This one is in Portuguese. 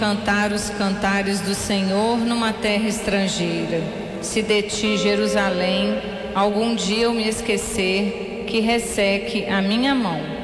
Cantar os cantares do Senhor numa terra estrangeira. Se de ti, Jerusalém, algum dia eu me esquecer, que resseque a minha mão.